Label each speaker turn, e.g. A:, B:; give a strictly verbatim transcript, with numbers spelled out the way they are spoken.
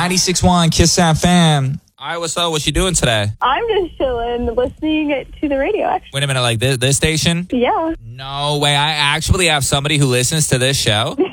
A: ninety-six point one Kiss F M. All right, what's up? What you doing today?
B: I'm just chilling, listening to the radio, actually.
A: Wait a minute, like this, this station?
B: Yeah.
A: No way. I actually have somebody who listens to this show.